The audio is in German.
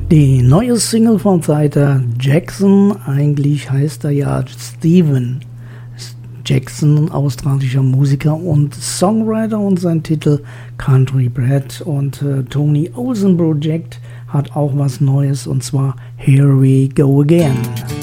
Die neue Single von Peter Jackson, eigentlich heißt er ja Steven Jackson, australischer Musiker und Songwriter, und sein Titel Country Bred. Und Tony Olsen Project hat auch was Neues, und zwar Here We Go Again.